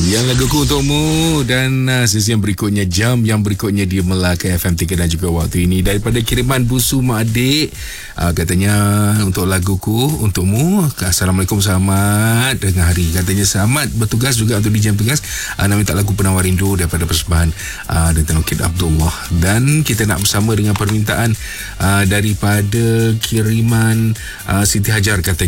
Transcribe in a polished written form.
Yang laguku untukmu. Dan sesi yang berikutnya, jam yang berikutnya di Melaka FM 3 dan juga waktu ini daripada kiriman Busu Mak Adik. Katanya untuk laguku untukmu. Assalamualaikum, selamat tengah hari. Katanya selamat bertugas juga untuk di jam tugas. Nak minta lagu Penawar Rindu daripada persembahan dan Tenokid Abdullah. Dan kita nak bersama dengan permintaan daripada kiriman Siti Hajar. Katanya